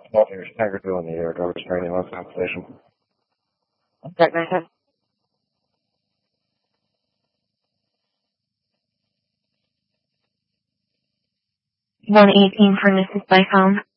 Walter, Tiger 2 on the air, driver's training on South Station. Jack 97. 118 for Mrs. by phone.